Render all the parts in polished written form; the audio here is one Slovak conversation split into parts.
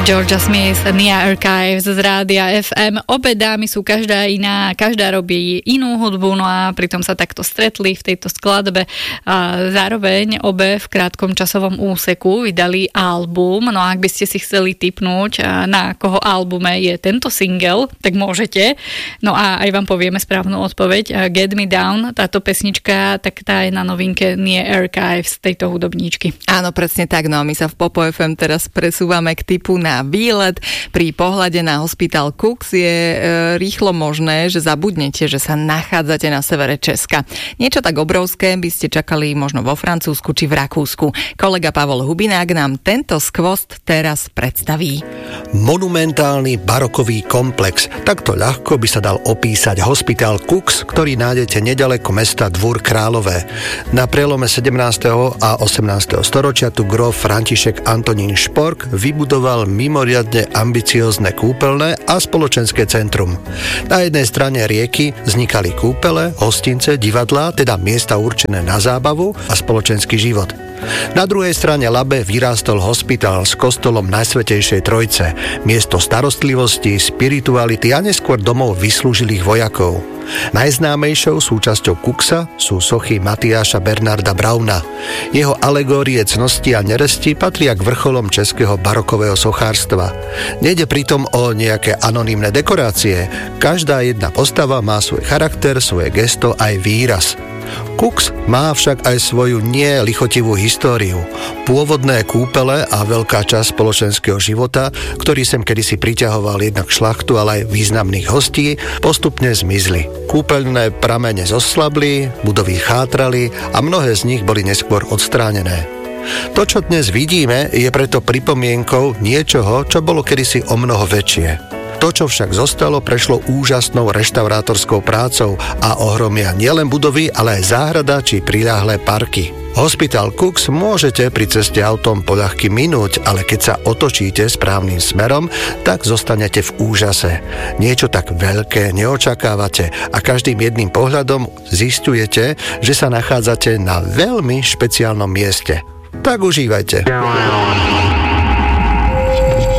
Georgia Smith, Nia Archives z Rádia FM. Obe dámy sú každá iná, každá robí inú hudbu, no a pritom sa takto stretli v tejto skladbe. A zároveň obe v krátkom časovom úseku vydali album, no a ak by ste si chceli tipnúť, na koho albume je tento single, tak môžete. No a aj vám povieme správnu odpoveď. Get Me Down, táto pesnička, tak tá je na novinke Nia Archives tejto hudobníčky. Áno, presne tak, no a my sa v Popo FM teraz presúvame k tipu na výlet. Pri pohľade na Hospital Cooks je rýchlo možné, že zabudnete, že sa nachádzate na severe Česka. Niečo tak obrovské by ste čakali možno vo Francúzsku či v Rakúsku. Kolega Pavol Hubinák nám tento skvost teraz predstaví. Monumentálny barokový komplex. Takto ľahko by sa dal opísať Hospital Cooks, ktorý nájdete nedaleko mesta Dvůr Králové. Na prielome 17. a 18. storočia tu gróf František Antonín Špork vybudoval mimoriadne ambiciózne kúpeľné a spoločenské centrum. Na jednej strane rieky vznikali kúpele, hostince, divadlá, teda miesta určené na zábavu a spoločenský život. Na druhej strane Labe vyrástol hospitál s kostolom Najsvätejšej Trojce, miesto starostlivosti, spirituality a neskôr domov vyslúžilých vojakov. Najznámejšou súčasťou Cooksa sú sochy Matiáša Bernarda Brauna. Jeho alegórie cnosti a neresti patria k vrcholom českého barokového sochárstva. Nejde pritom o nejaké anonymné dekorácie. Každá jedna postava má svoj charakter, svoje gesto aj výraz. Cooks má však aj svoju lichotivú históriu. Pôvodné kúpele a veľká časť spoločenského života, ktorý sem kedysi priťahoval jednak šlachtu, ale aj významných hostí, postupne zmizli. Kúpeľné pramene zoslabli, budovy chátrali a mnohé z nich boli neskôr odstránené. To, čo dnes vidíme, je preto pripomienkou niečoho, čo bolo kedysi o mnoho väčšie. To, čo však zostalo, prešlo úžasnou reštaurátorskou prácou a ohromia nielen budovy, ale aj záhrada či priľahlé parky. Hospital Cooks môžete pri ceste autom poľahky minúť, ale keď sa otočíte správnym smerom, tak zostanete v úžase. Niečo tak veľké neočakávate a každým jedným pohľadom zisťujete, že sa nachádzate na veľmi špeciálnom mieste. Tak užívajte.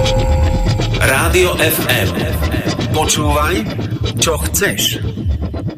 Rádio FM. Počúvaj, čo chceš.